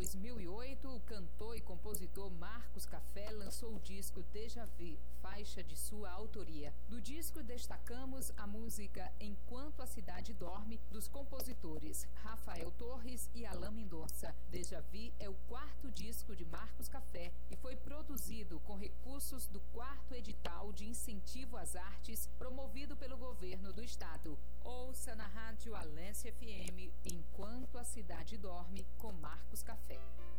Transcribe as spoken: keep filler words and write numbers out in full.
dois mil e oito, o cantor e compositor Marcos Café lançou o disco Déjà Vu, faixa de sua autoria. Do disco destacamos a música Enquanto a Cidade Dorme, dos compositores Rafael Torres e Alain Mendonça. Déjà Vu é o quarto disco de Marcos Café e foi produzido com recursos do quarto edital de incentivo às artes promovido pelo governo do estado. Ouça na rádio Alência F M Enquanto a Cidade Dorme, com Marcos Café.